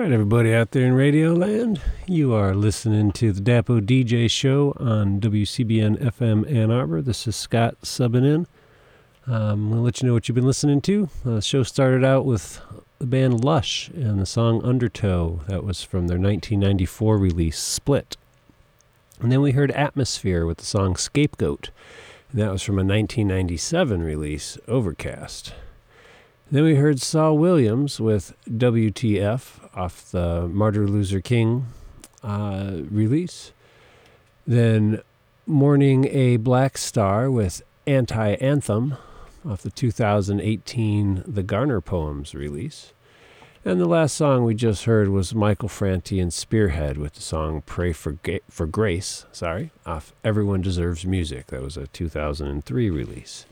All right, everybody out there in Radio Land, you are listening to the Dapo DJ show on WCBN FM Ann Arbor. This is Scott subbing in. I'm going to let you know what you've been listening to. The show started out with the band Lush and the song Undertow. That was from their 1994 release, Split. And then we heard Atmosphere with the song Scapegoat. And that was from a 1997 release, Overcast. Then we heard Saul Williams with WTF off the Martyr Luther King release. Then Mourning a Black Star with Anti-Anthem off the 2018 The Garner Poems release. And the last song we just heard was Michael Franti and Spearhead with the song Pray for Grace, off Everyone Deserves Music. That was a 2003 release.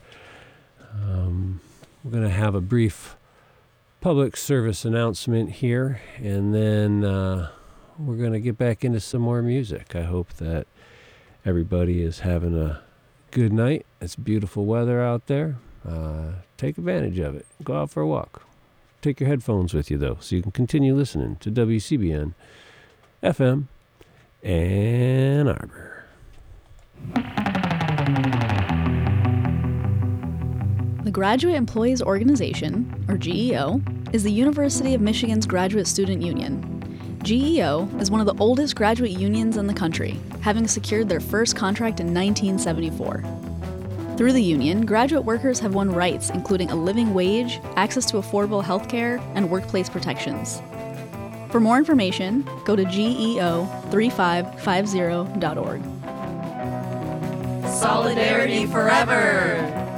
We're going to have a brief public service announcement here, and then we're going to get back into some more music. I hope that everybody is having a good night. It's beautiful weather out there. Take advantage of it. Go out for a walk. Take your headphones with you, though, so you can continue listening to WCBN FM Ann Arbor. The Graduate Employees Organization, or GEO, is the University of Michigan's graduate student union. GEO is one of the oldest graduate unions in the country, having secured their first contract in 1974. Through the union, graduate workers have won rights including a living wage, access to affordable health care, and workplace protections. For more information, go to geo3550.org. Solidarity forever!